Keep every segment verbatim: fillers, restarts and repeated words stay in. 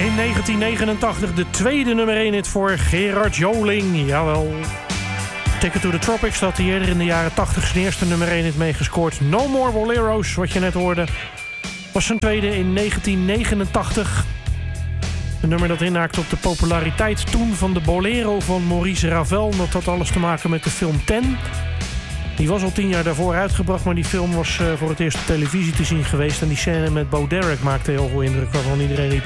In negentien negenentachtig de tweede nummer één hit voor Gerard Joling. Jawel. Ticket to the Tropics had hij eerder in de jaren tachtig zijn eerste nummer één hit meegescoord. No More Boleros, wat je net hoorde, was zijn tweede in negentien negenentachtig. Een nummer dat inhaakt op de populariteit toen van de bolero van Maurice Ravel. Dat had alles te maken met de film Ten. Die was al tien jaar daarvoor uitgebracht, maar die film was uh, voor het eerst op televisie te zien geweest. En die scène met Bo Derek maakte heel veel indruk, waarvan iedereen riep.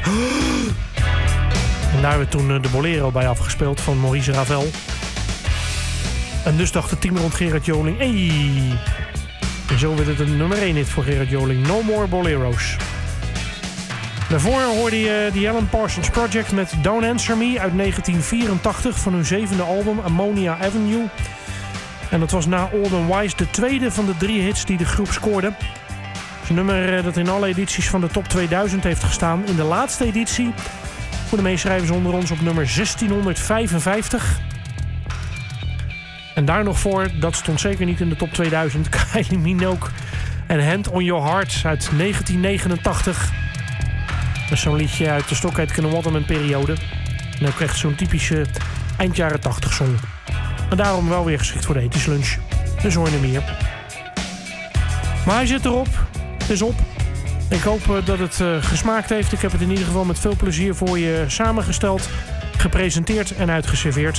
En daar werd toen uh, de bolero bij afgespeeld van Maurice Ravel. En dus dacht het team rond Gerard Joling, hey. En zo werd het een nummer één hit voor Gerard Joling. No More Boleros. Daarvoor hoorde je The Alan Parsons Project met Don't Answer Me uit negentien vierentachtig van hun zevende album Ammonia Avenue. En dat was na Old and Wise de tweede van de drie hits die de groep scoorde. Het is een nummer dat in alle edities van de top tweeduizend heeft gestaan. In de laatste editie voor de meeschrijvers onder ons op nummer zestienhonderdvijfenvijftig. En daar nog voor, dat stond zeker niet in de top tweeduizend, Kylie Minogue en Hand on Your Heart uit negentien negenentachtig. Dat is zo'n liedje uit de Stock Aitken Waterman periode. En dan kreeg zo'n typische eind jaren tachtig song. En daarom wel weer geschikt voor de ethisch lunch. Dus hoor je hem hier. Maar hij zit erop. Het is op. Ik hoop dat het uh, gesmaakt heeft. Ik heb het in ieder geval met veel plezier voor je samengesteld, gepresenteerd en uitgeserveerd.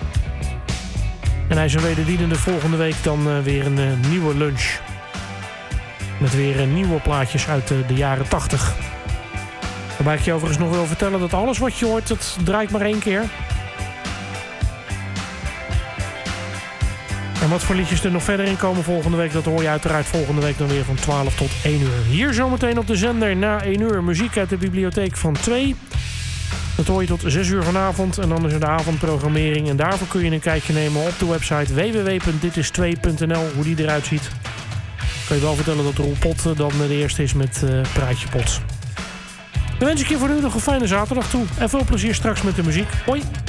En hij is een wederdienende volgende week dan uh, weer een uh, nieuwe lunch. Met weer uh, nieuwe plaatjes uit uh, de jaren tachtig. Waarbij ik je overigens nog wil vertellen dat alles wat je hoort, dat draait maar één keer. En wat voor liedjes er nog verder in komen volgende week, dat hoor je uiteraard volgende week dan weer van twaalf tot één uur. Hier zometeen op de zender na één uur muziek uit de bibliotheek van twee. Dat hoor je tot zes uur vanavond en dan is er de avondprogrammering. En daarvoor kun je een kijkje nemen op de website w w w punt dit is twee punt n l, hoe die eruit ziet. Ik kan je wel vertellen dat Roel Pot dan de eerste is met uh, Praatje Pot. Dan wens ik je voor nu nog een fijne zaterdag toe. En veel plezier straks met de muziek. Hoi!